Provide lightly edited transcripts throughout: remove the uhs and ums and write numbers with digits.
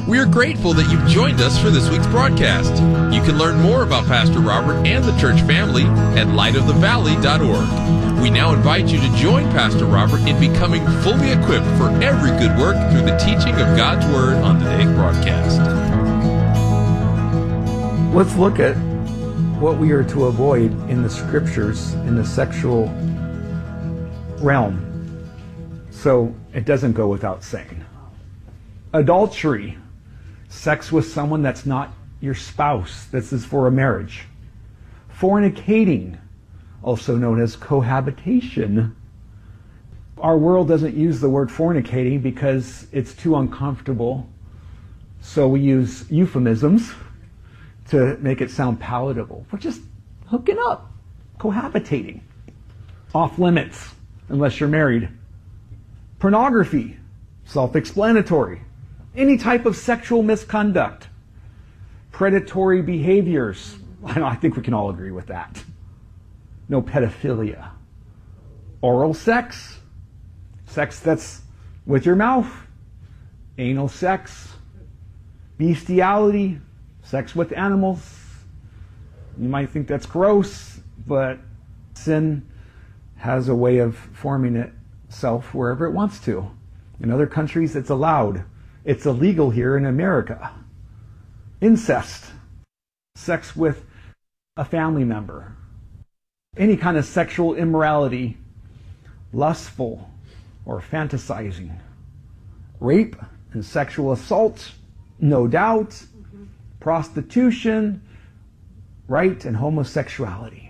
We are grateful that you've joined us for this week's broadcast. You can learn more about Pastor Robert and the church family at lightofthevalley.org. We now invite you to join Pastor Robert in becoming fully equipped for every good work through the teaching of God's Word on today's broadcast. Let's look at what we are to avoid in the scriptures in the sexual realm. So it doesn't go without saying. Adultery, sex with someone that's not your spouse. This is for a marriage. Fornicating, also known as cohabitation. Our world doesn't use the word fornicating because it's too uncomfortable. So we use euphemisms to make it sound palatable. We're just hooking up, cohabitating. Off limits, unless you're married. Pornography, self-explanatory. Any type of sexual misconduct. Predatory behaviors. I think we can all agree with that. No pedophilia. Oral sex. Sex that's with your mouth. Anal sex. Bestiality. Sex with animals. You might think that's gross, but sin has a way of forming itself wherever it wants to. In other countries, it's allowed. It's illegal here in America. Incest. Sex with a family member. Any kind of sexual immorality. Lustful or fantasizing. Rape and sexual assault. No doubt. Prostitution. Right? And homosexuality.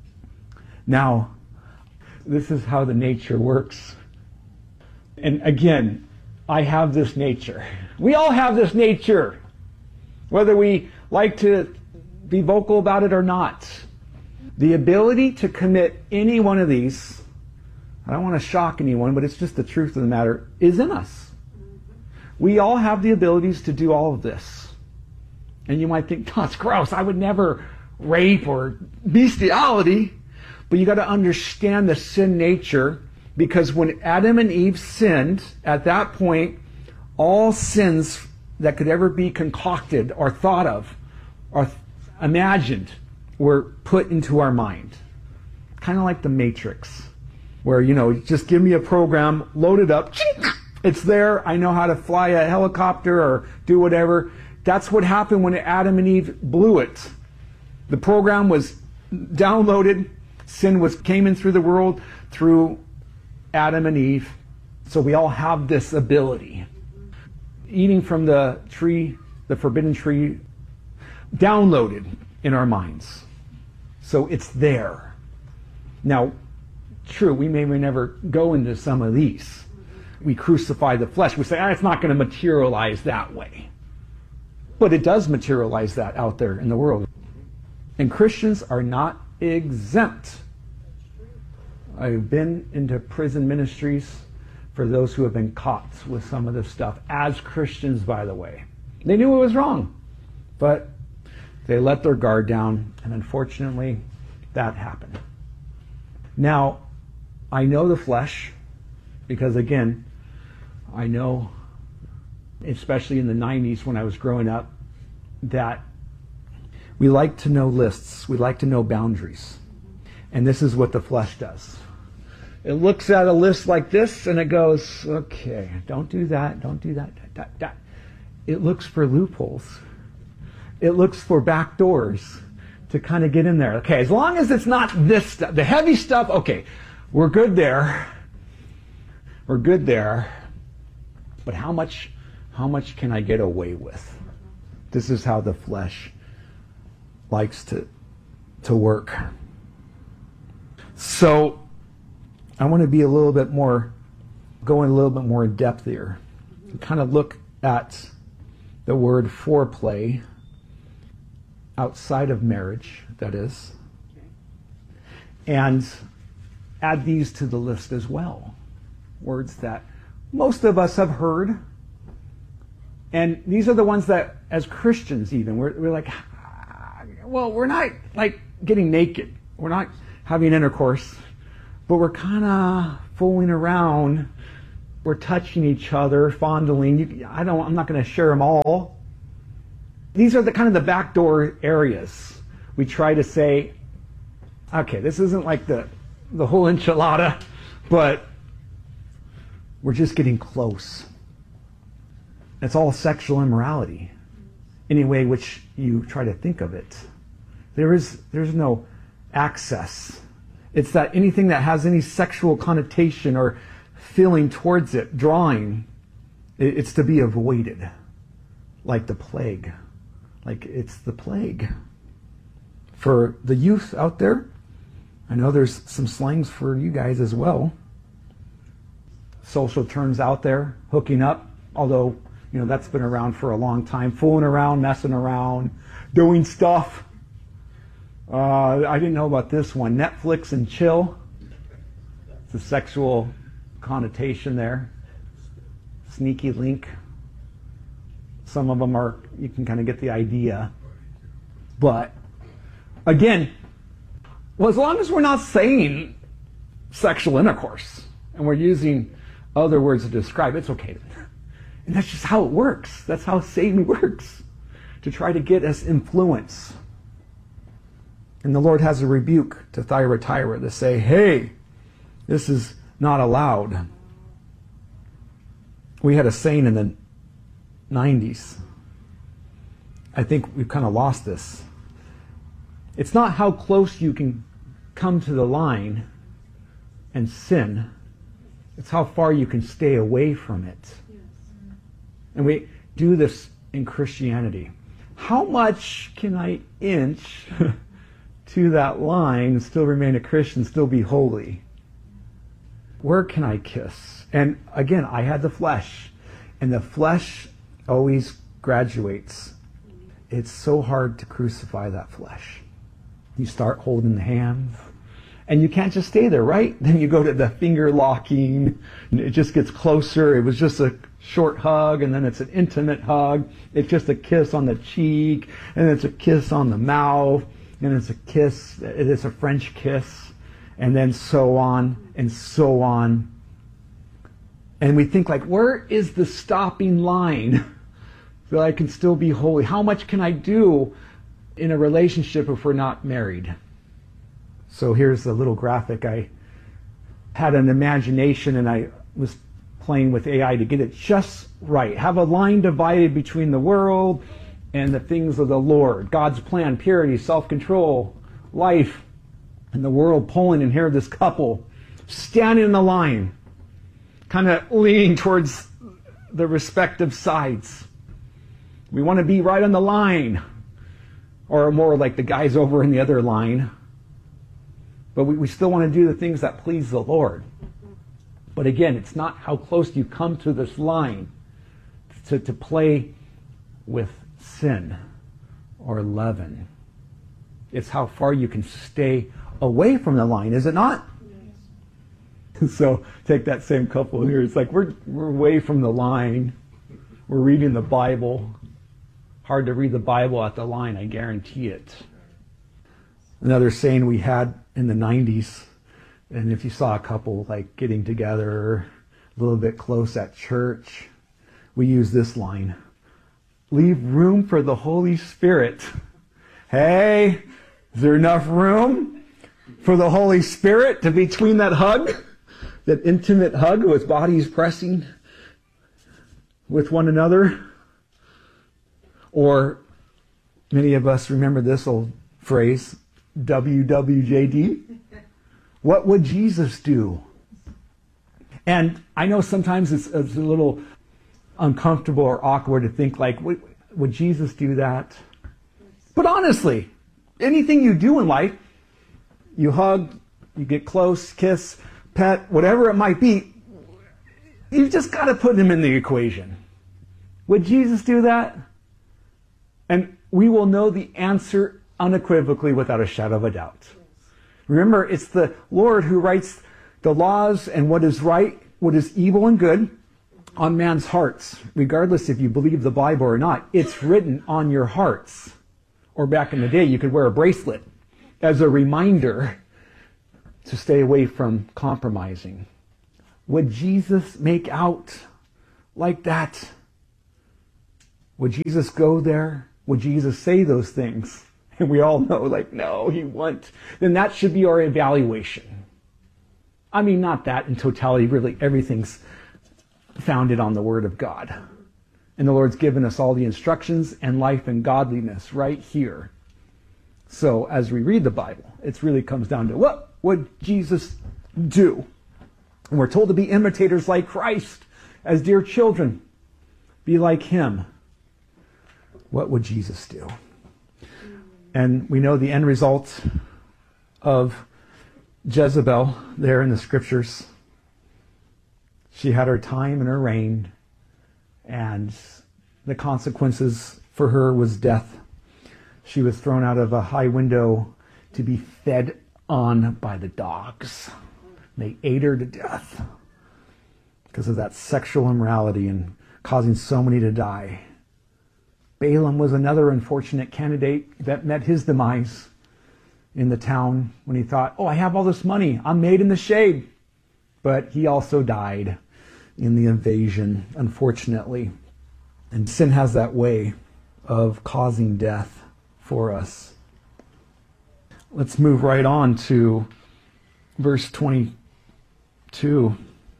Now, this is how the nature works. And again, I have this nature. We all have this nature, whether we like to be vocal about it or not. The ability to commit any one of these, I don't want to shock anyone, but it's just the truth of the matter, is in us. We all have the abilities to do all of this. And you might think, that's gross, I would never rape or bestiality. But you got to understand the sin nature. Because when Adam and Eve sinned, at that point, all sins that could ever be concocted or thought of or imagined were put into our mind. Kind of like the Matrix, where, just give me a program, load it up, it's there, I know how to fly a helicopter or do whatever. That's what happened when Adam and Eve blew it. The program was downloaded, sin came in through the world, through Adam and Eve. So we all have this ability. Eating from the tree, the forbidden tree, downloaded in our minds. So it's there. Now, true, we may never go into some of these. We crucify the flesh. We say, it's not going to materialize that way. But it does materialize that out there in the world. And Christians are not exempt. I've been into prison ministries for those who have been caught with some of this stuff, as Christians, by the way. They knew it was wrong, but they let their guard down, and unfortunately, that happened. Now, I know the flesh, because again, I know, especially in the 90s when I was growing up, that we like to know lists, we like to know boundaries. And this is what the flesh does. It looks at a list like this and it goes, okay, don't do that, don't do that. It looks for loopholes. It looks for back doors to kind of get in there. Okay, as long as it's not this stuff, the heavy stuff, okay, we're good there. We're good there. But how much can I get away with? This is how the flesh likes to work. So I want to be going a little bit more in depth here. Kind of look at the word foreplay outside of marriage, that is, and add these to the list as well. Words that most of us have heard. And these are the ones that, as Christians even, we're like, well, we're not like getting naked. We're not having intercourse. But we're kind of fooling around we're touching each other, fondling. I'm not going to share them all. These are the kind of the backdoor areas. We try to say, okay, this isn't like the whole enchilada, but we're just getting close. It's all sexual immorality, any way which you try to think of it. There's no access. It's that anything that has any sexual connotation or feeling towards it, drawing, it's to be avoided, like the plague. Like it's the plague. For the youth out there, I know there's some slangs for you guys as well. Social terms out there, hooking up, although, that's been around for a long time. Fooling around, messing around, doing stuff. I didn't know about this one. Netflix and chill. It's a sexual connotation there. Sneaky link. Some of them are, you can kind of get the idea. But, again, as long as we're not saying sexual intercourse, and we're using other words to describe, it's okay. And that's just how it works. That's how Satan works, to try to get us influence. And the Lord has a rebuke to Thyatira to say, hey, this is not allowed. We had a saying in the 90s. I think we've kind of lost this. It's not how close you can come to the line and sin. It's how far you can stay away from it. Yes. And we do this in Christianity. How much can I inch to that line and still remain a Christian, still be holy? Where can I kiss? And again, I had the flesh. And the flesh always graduates. It's so hard to crucify that flesh. You start holding the hands. And you can't just stay there, right? Then you go to the finger locking. And it just gets closer. It was just a short hug, and then it's an intimate hug. It's just a kiss on the cheek, and it's a kiss on the mouth, and it's a kiss. It's a French kiss, and then so on and so on. And we think like, where is the stopping line so I can still be holy? How much can I do in a relationship if we're not married? So here's a little graphic. I had an imagination and I was playing with AI to get it just right. Have a line divided between the world and the things of the Lord. God's plan, purity, self-control, life, and the world pulling. And here this couple standing in the line, kind of leaning towards the respective sides. We want to be right on the line, or more like the guys over in the other line. But we still want to do the things that please the Lord. But again, it's not how close you come to this line to play with sin or leaven. It's how far you can stay away from the line, is it not? Yes. So take that same couple here. It's like we're away from the line. We're reading the Bible. Hard to read the Bible at the line, I guarantee it. Another saying we had in the 90s, and if you saw a couple like getting together a little bit close at church, we use this line: leave room for the Holy Spirit. Hey, is there enough room for the Holy Spirit to between that hug, that intimate hug with bodies pressing with one another? Or many of us remember this old phrase, WWJD. What would Jesus do? And I know sometimes it's a little uncomfortable or awkward to think like, would Jesus do that? But honestly, anything you do in life, you hug, you get close, kiss, pet, whatever it might be, you've just got to put him in the equation. Would Jesus do that? And we will know the answer unequivocally without a shadow of a doubt. Remember, it's the Lord who writes the laws and what is right, what is evil and good on man's hearts. Regardless if you believe the Bible or not, it's written on your hearts. Or back in the day, you could wear a bracelet as a reminder to stay away from compromising. Would Jesus make out like that? Would Jesus go there? Would Jesus say those things? And we all know, like, no, he wouldn't. Then that should be our evaluation. I mean, not that in totality, really, everything's founded on the Word of God. And the Lord's given us all the instructions and life and godliness right here. So as we read the Bible, it really comes down to what would Jesus do? And we're told to be imitators like Christ, as dear children. Be like him. What would Jesus do? And we know the end result of Jezebel there in the scriptures. She had her time and her reign, and the consequences for her was death. She was thrown out of a high window to be fed on by the dogs. They ate her to death because of that sexual immorality and causing so many to die. Balaam was another unfortunate candidate that met his demise in the town when he thought, oh, I have all this money. I'm made in the shade. But he also died in the invasion, unfortunately. And sin has that way of causing death for us. Let's move right on to verse 22.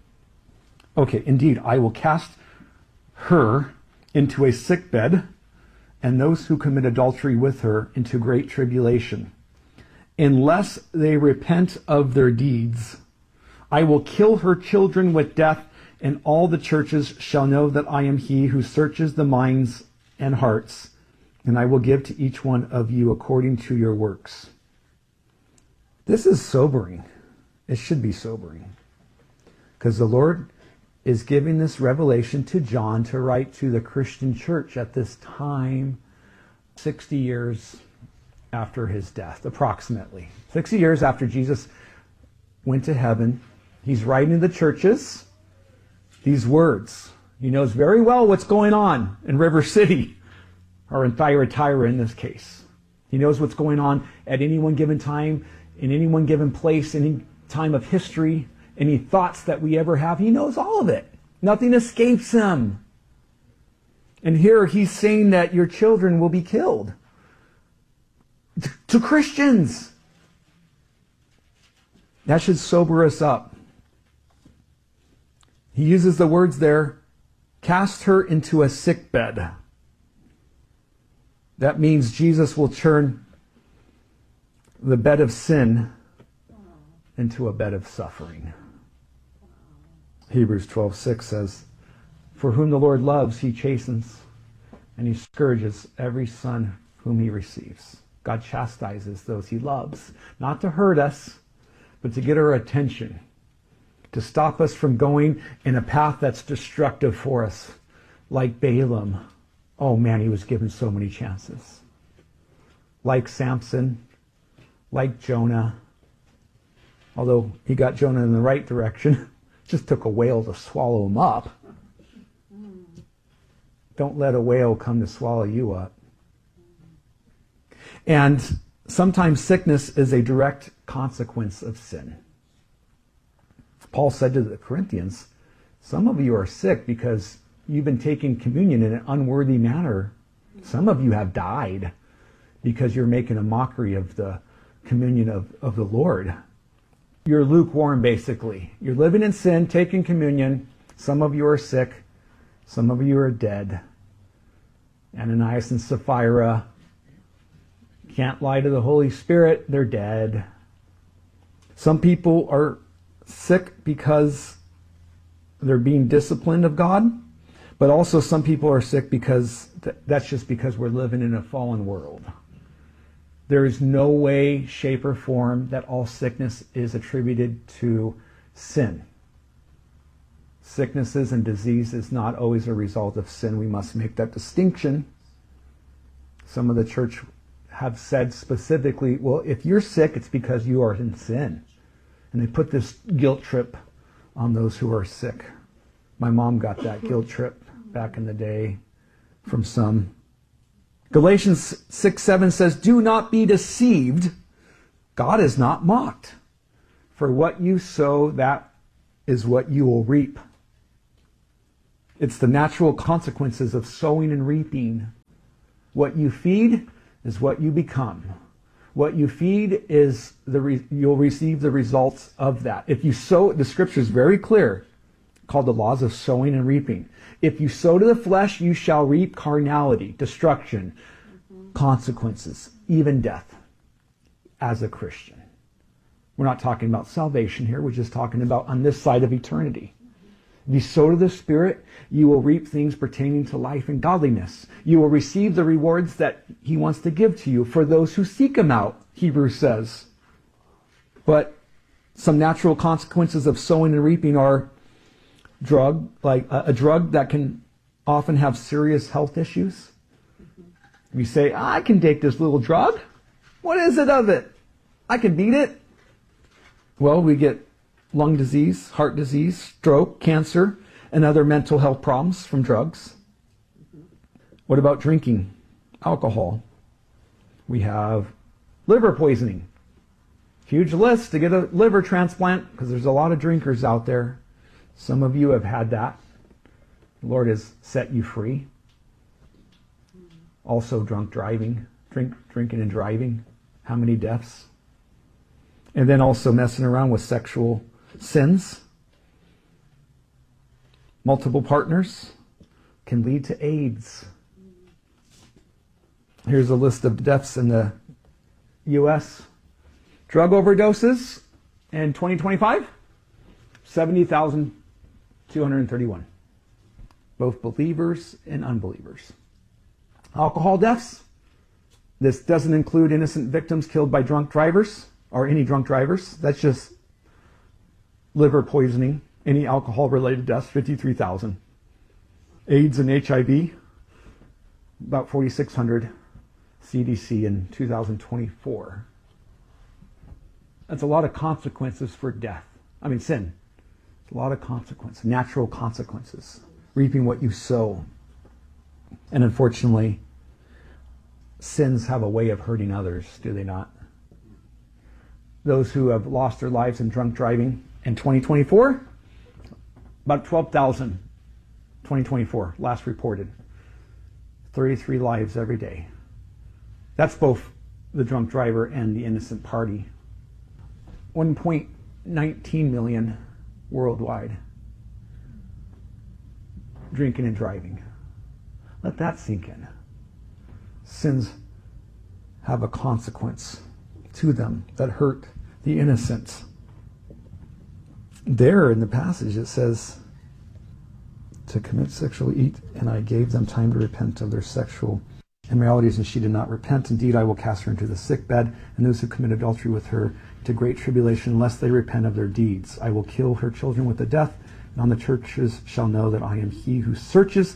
Okay, indeed, I will cast her into a sickbed, and those who commit adultery with her into great tribulation. Unless they repent of their deeds, I will kill her children with death, and all the churches shall know that I am he who searches the minds and hearts, and I will give to each one of you according to your works. This is sobering. It should be sobering. Because the Lord is giving this revelation to John to write to the Christian church at this time, 60 years after his death, approximately. 60 years after Jesus went to heaven. He's writing to the churches these words. He knows very well what's going on in River City, or in Thyatira in this case. He knows what's going on at any one given time, in any one given place, any time of history, any thoughts that we ever have. He knows all of it. Nothing escapes him. And here he's saying that your children will be killed. To Christians. That should sober us up. He uses the words there, cast her into a sickbed. That means Jesus will turn the bed of sin into a bed of suffering. Hebrews 12:6 says, for whom the Lord loves, he chastens, and he scourges every son whom he receives. God chastises those he loves, not to hurt us, but to get our attention, to stop us from going in a path that's destructive for us, like Balaam. Oh man, he was given so many chances. Like Samson, like Jonah, although he got Jonah in the right direction, just took a whale to swallow him up. Don't let a whale come to swallow you up. And sometimes sickness is a direct consequence of sin. Paul said to the Corinthians, some of you are sick because you've been taking communion in an unworthy manner. Some of you have died because you're making a mockery of the communion of the Lord. You're lukewarm, basically. You're living in sin, taking communion. Some of you are sick. Some of you are dead. Ananias and Sapphira can't lie to the Holy Spirit. They're dead. Some people are sick because they're being disciplined of God. But also some people are sick because that's just because we're living in a fallen world. There is no way, shape, or form that all sickness is attributed to sin. Sicknesses and disease is not always a result of sin. We must make that distinction. Some of the church have said specifically, well, if you're sick, it's because you are in sin. And they put this guilt trip on those who are sick. My mom got that guilt trip back in the day from some. Galatians 6:7 says, do not be deceived. God is not mocked. For what you sow, that is what you will reap. It's the natural consequences of sowing and reaping. What you feed is what you become. What you feed is you'll receive the results of that. If you sow, the scripture is very clear, called the laws of sowing and reaping. If you sow to the flesh, you shall reap carnality, destruction, consequences, even death as a Christian. We're not talking about salvation here. We're just talking about on this side of eternity. If you sow to the Spirit, you will reap things pertaining to life and godliness. You will receive the rewards that He wants to give to you for those who seek Him out, Hebrews says. But some natural consequences of sowing and reaping are like a drug that can often have serious health issues. We say, I can take this little drug. What is it of it? I can beat it. Well, we get lung disease, heart disease, stroke, cancer, and other mental health problems from drugs. What about drinking alcohol? We have liver poisoning. Huge list to get a liver transplant because there's a lot of drinkers out there. Some of you have had that. The Lord has set you free. Also drinking and driving. How many deaths? And then also messing around with sexual sins. Multiple partners can lead to AIDS. Here's a list of deaths in the U.S. Drug overdoses in 2025, 70,231. Both believers and unbelievers. Alcohol deaths. This doesn't include innocent victims killed by drunk drivers or any drunk drivers. That's just liver poisoning, any alcohol-related deaths, 53,000. AIDS and HIV, about 4,600 CDC in 2024. That's a lot of consequences for death. Sin. A lot of consequences, natural consequences. Reaping what you sow. And unfortunately, sins have a way of hurting others, do they not? Those who have lost their lives in drunk driving in 2024, about 12,000, 2024, last reported. 33 lives every day. That's both the drunk driver and the innocent party. 1.19 million worldwide. Drinking and driving. Let that sink in. Sins have a consequence to them that hurt the innocent. There in the passage it says, to commit sexual eat, and I gave them time to repent of their sexual immoralities, and she did not repent. Indeed, I will cast her into the sickbed, and those who commit adultery with her to great tribulation, unless they repent of their deeds. I will kill her children with the death, and on the churches shall know that I am he who searches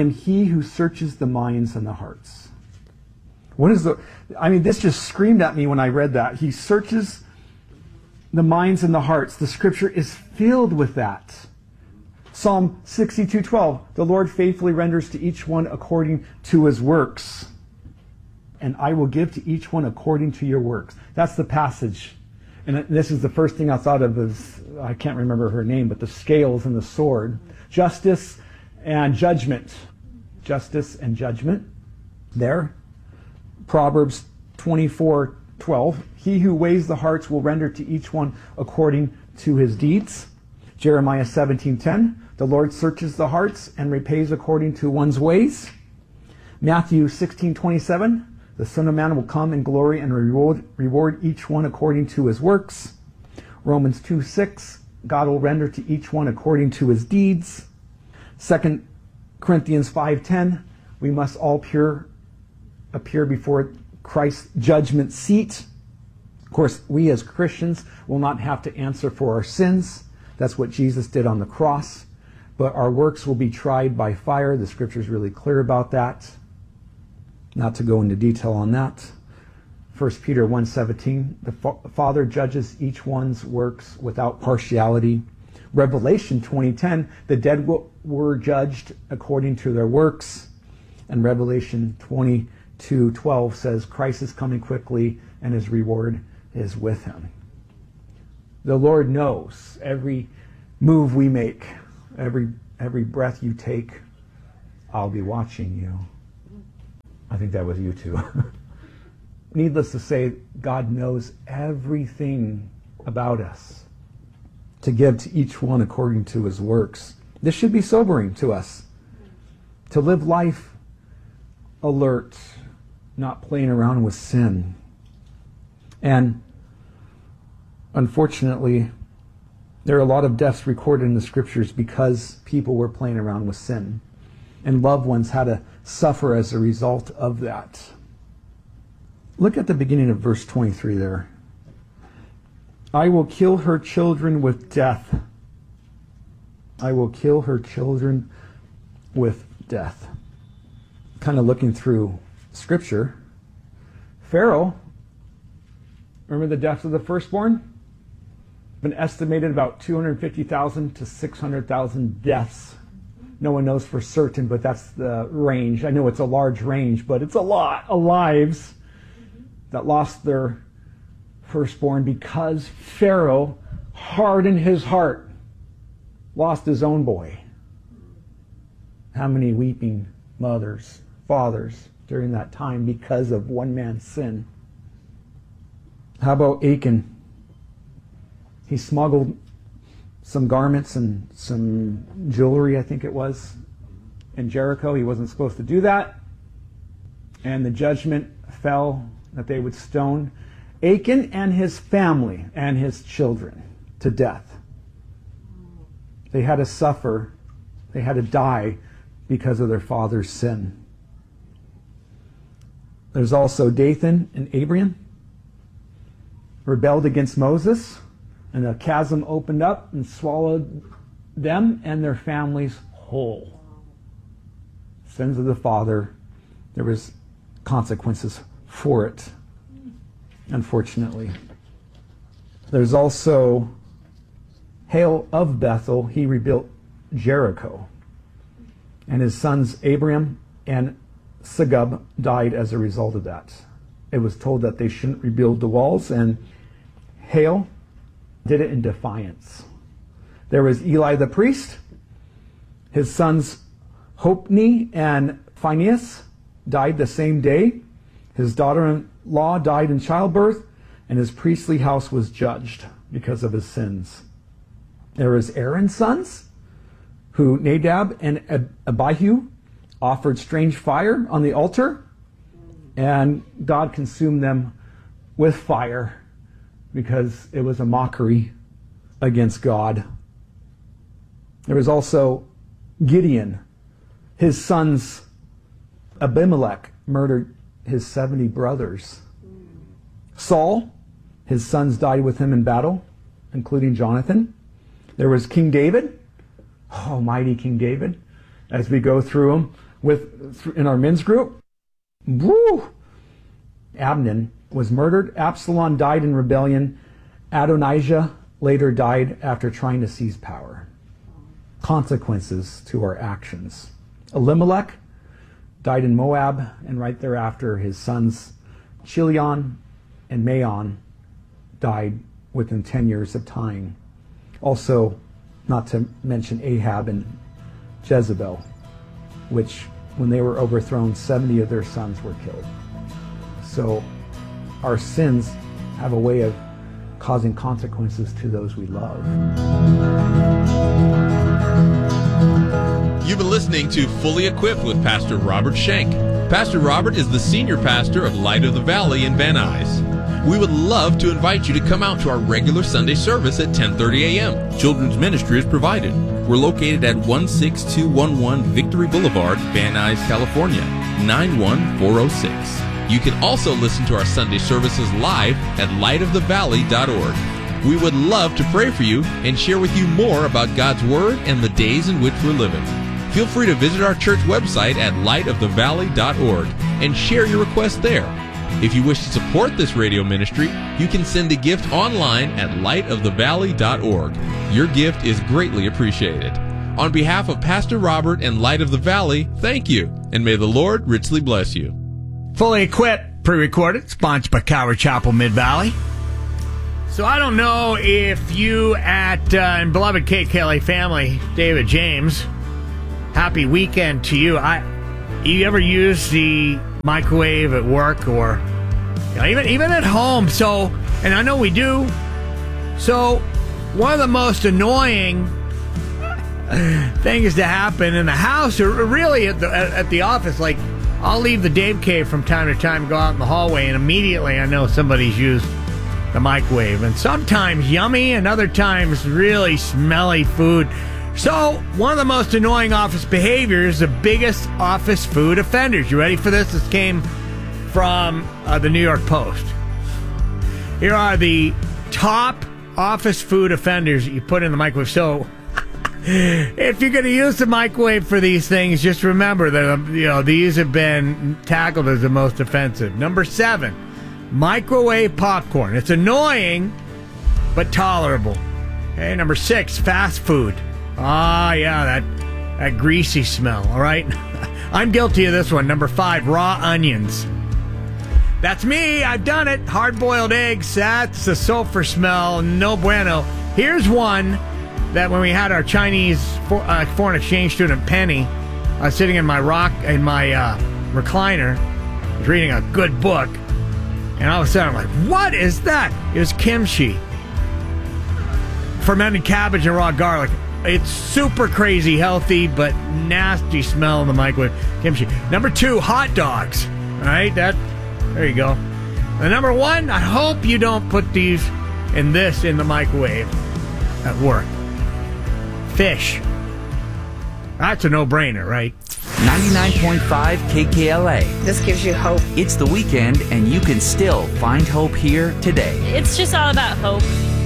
the minds and the hearts. What is this just screamed at me when I read that. He searches the minds and the hearts. The scripture is filled with that. Psalm 62:12, the Lord faithfully renders to each one according to his works. And I will give to each one according to your works. That's the passage. And this is the first thing I thought of is, I can't remember her name, but the scales and the sword. Justice and judgment. Justice and judgment. There. Proverbs 24:12. He who weighs the hearts will render to each one according to his deeds. Jeremiah 17:10. The Lord searches the hearts and repays according to one's ways. Matthew 16:27. The Son of Man will come in glory and reward each one according to his works. Romans 2:6. God will render to each one according to his deeds. 2 Corinthians 5:10. We must all appear before Christ's judgment seat. Of course, we as Christians will not have to answer for our sins. That's what Jesus did on the cross. But our works will be tried by fire. The scripture is really clear about that. Not to go into detail on that. 1 Peter 1:17, the Father judges each one's works without partiality. Revelation 20:10, the dead were judged according to their works. And Revelation 22:12 says, Christ is coming quickly and his reward is with him. The Lord knows every move we make, every breath you take, I'll be watching you. I think that was you too. Needless to say, God knows everything about us to give to each one according to his works. This should be sobering to us, to live life alert, not playing around with sin. And unfortunately, there are a lot of deaths recorded in the scriptures because people were playing around with sin, and loved ones had to suffer as a result of that. Look at the beginning of verse 23 there. I will kill her children with death. I will kill her children with death. Kind of looking through Scripture, Pharaoh, remember the deaths of the firstborn? Been estimated about 250,000 to 600,000 deaths. No one knows for certain, but that's the range. I know it's a large range, but it's a lot of lives that lost their firstborn because Pharaoh hardened his heart, lost his own boy. How many weeping mothers, fathers during that time because of one man's sin? How about Achan? He smuggled some garments and some jewelry, I think it was, in Jericho. He wasn't supposed to do that. And the judgment fell that they would stone Achan and his family and his children to death. They had to suffer. They had to die because of their father's sin. There's also Dathan and Abiram, rebelled against Moses, and a chasm opened up and swallowed them and their families whole. Sins of the father, there was consequences for it, unfortunately. There's also Hail of Bethel. He rebuilt Jericho, and his sons Abiram and Segub died as a result of that. It was told that they shouldn't rebuild the walls, and Hail did it in defiance. There was Eli the priest. His sons Hophni and Phinehas died the same day. His daughter-in-law died in childbirth, and his priestly house was judged because of his sins. There was Aaron's sons, who Nadab and Abihu offered strange fire on the altar, and God consumed them with fire because it was a mockery against God. There was also Gideon. His sons Abimelech murdered his 70 brothers. Saul, his sons died with him in battle, including Jonathan. There was King David, mighty King David, as we go through them in our men's group. Woo! Amnon was murdered. Absalom died in rebellion. Adonijah later died after trying to seize power. Consequences to our actions. Elimelech died in Moab, and right thereafter his sons Chilion and Maon died within 10 years of time. Also, not to mention Ahab and Jezebel, which when they were overthrown, 70 of their sons were killed. So our sins have a way of causing consequences to those we love. You've been listening to Fully Equipped with Pastor Robert Schenk. Pastor Robert is the senior pastor of Light of the Valley in Van Nuys. We would love to invite you to come out to our regular Sunday service at 10:30 a.m. Children's ministry is provided. We're located at 16211 Victory Boulevard, Van Nuys, California, 91406. You can also listen to our Sunday services live at lightofthevalley.org. We would love to pray for you and share with you more about God's Word and the days in which we're living. Feel free to visit our church website at lightofthevalley.org and share your request there. If you wish to support this radio ministry, you can send a gift online at lightofthevalley.org. Your gift is greatly appreciated. On behalf of Pastor Robert and Light of the Valley, thank you, and may the Lord richly bless you. Fully Equipped, pre-recorded, sponsored by Calvary Chapel Mid-Valley. So I don't know if you and beloved KKLA family, David James, happy weekend to you. You ever use the microwave at work or even at home? So, and I know we do. So one of the most annoying things to happen in the house, or really at the office, like I'll leave the Dave cave from time to time, go out in the hallway, and immediately I know somebody's used the microwave. And sometimes yummy, and other times really smelly food. So one of the most annoying office behaviors, the biggest office food offenders. You ready for this? This came from the New York Post. Here are the top office food offenders that you put in the microwave. So if you're going to use the microwave for these things, just remember that these have been tackled as the most offensive. Number 7, microwave popcorn. It's annoying, but tolerable. Okay, number 6, fast food. Yeah, that greasy smell. All right, I'm guilty of this one. Number 5, raw onions. That's me. I've done it. Hard-boiled eggs. That's the sulfur smell. No bueno. Here's one that when we had our Chinese foreign exchange student Penny, I was sitting in my recliner, I was reading a good book, and all of a sudden I'm like, what is that? It was kimchi. Fermented cabbage and raw garlic. It's super crazy healthy, but nasty smell in the microwave. Kimchi. Number 2, hot dogs. All right, there you go. And number 1, I hope you don't put these in the microwave at work. Fish. That's a no-brainer, right? 99.5 KKLA. This gives you hope. It's the weekend, and you can still find hope here today. It's just all about hope.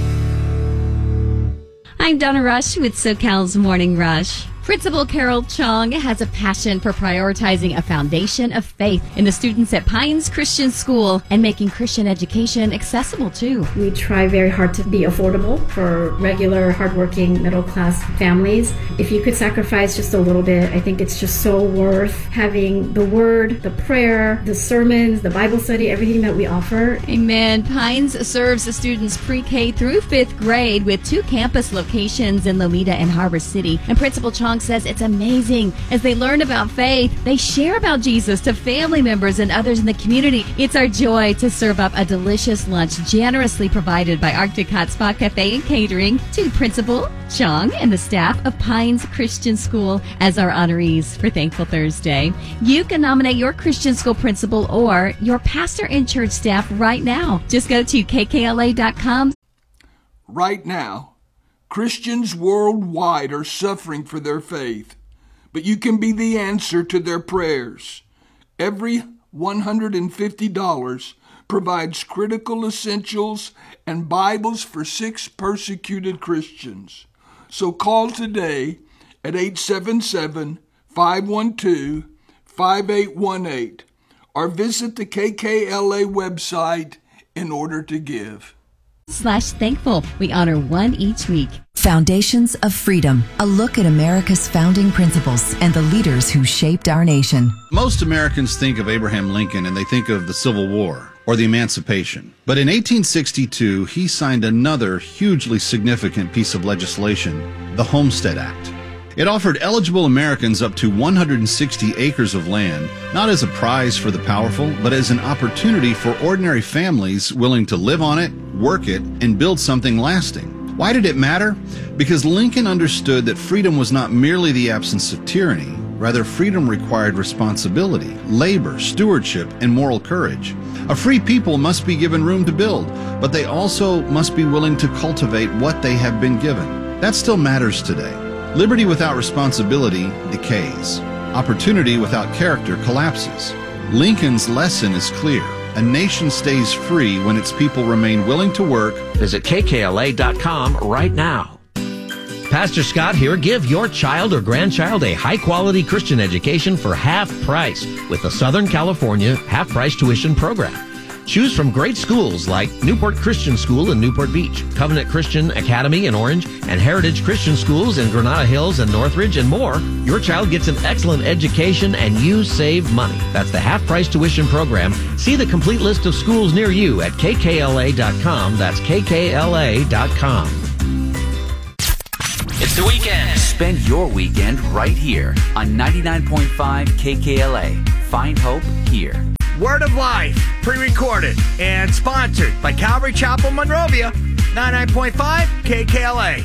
I'm Donna Rush with SoCal's Morning Rush. Principal Carol Chong has a passion for prioritizing a foundation of faith in the students at Pines Christian School and making Christian education accessible too. We try very hard to be affordable for regular, hardworking, middle-class families. If you could sacrifice just a little bit, I think it's just so worth having the word, the prayer, the sermons, the Bible study, everything that we offer. Amen. Pines serves the students pre-K through 5th grade with 2 campus locations in Loleta and Harbor City. And Principal Chong says it's amazing. As they learn about faith, they share about Jesus to family members and others in the community. It's our joy to serve up a delicious lunch generously provided by Arctic Hot Spot Cafe and Catering to Principal Chong and the staff of Pines Christian School as our honorees for Thankful Thursday. You can nominate your Christian school principal or your pastor and church staff right now. Just go to kkla.com. Right now, Christians worldwide are suffering for their faith, but you can be the answer to their prayers. Every $150 provides critical essentials and Bibles for 6 persecuted Christians. So call today at 877-512-5818 or visit the KKLA website in order to give. /thankful. We honor one each week. Foundations of Freedom, a look at America's founding principles and the leaders who shaped our nation. Most Americans think of Abraham Lincoln and they think of the Civil War or the Emancipation. But in 1862, he signed another hugely significant piece of legislation, the Homestead Act. It offered eligible Americans up to 160 acres of land, not as a prize for the powerful, but as an opportunity for ordinary families willing to live on it, work it, and build something lasting. Why did it matter? Because Lincoln understood that freedom was not merely the absence of tyranny. Rather, freedom required responsibility, labor, stewardship, and moral courage. A free people must be given room to build, but they also must be willing to cultivate what they have been given. That still matters today. Liberty without responsibility decays. Opportunity without character collapses. Lincoln's lesson is clear. A nation stays free when its people remain willing to work. Visit kkla.com right now. Pastor Scott here. Give your child or grandchild a high-quality Christian education for half price with the Southern California half-price tuition program. Choose from great schools like Newport Christian School in Newport Beach, Covenant Christian Academy in Orange, and Heritage Christian Schools in Granada Hills and Northridge and more. Your child gets an excellent education and you save money. That's the half-price tuition program. See the complete list of schools near you at kkla.com. That's kkla.com. It's the weekend. Spend your weekend right here on 99.5 KKLA. Find hope here. Word of Life, pre-recorded and sponsored by Calvary Chapel, Monrovia, 99.5 KKLA.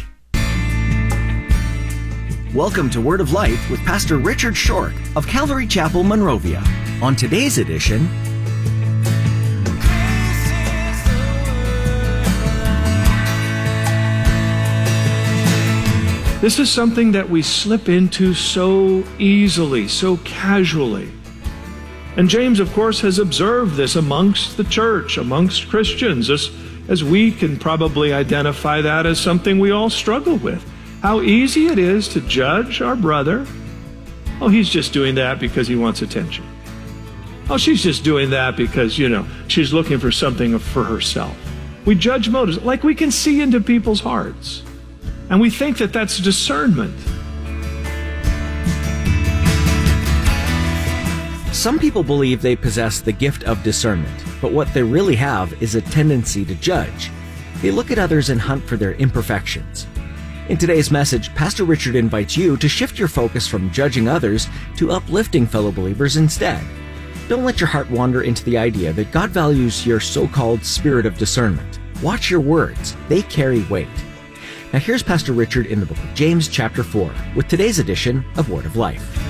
Welcome to Word of Life with Pastor Richard Short of Calvary Chapel, Monrovia. On today's edition, this is something that we slip into so easily, so casually. And James, of course, has observed this amongst the church, amongst Christians, as we can probably identify that as something we all struggle with. How easy it is to judge our brother. Oh, he's just doing that because he wants attention. Oh, she's just doing that because, she's looking for something for herself. We judge motives, like we can see into people's hearts. And we think that that's discernment. some people believe they possess the gift of discernment, but what they really have is a tendency to judge. They look at others and hunt for their imperfections. In today's message, Pastor Richard invites you to shift your focus from judging others to uplifting fellow believers instead. Don't let your heart wander into the idea that God values your so-called spirit of discernment. Watch your words. They carry weight. Now here's Pastor Richard in the book of James chapter 4 with today's edition of Word of Life.